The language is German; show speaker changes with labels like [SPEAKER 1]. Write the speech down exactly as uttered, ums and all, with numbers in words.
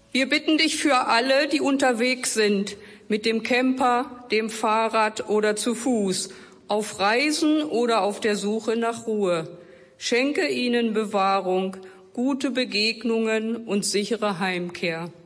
[SPEAKER 1] Wir bitten dich für alle, die unterwegs sind, mit dem Camper, dem Fahrrad oder zu Fuß, auf Reisen oder auf der Suche nach Ruhe. Schenke ihnen Bewahrung, gute Begegnungen und sichere Heimkehr.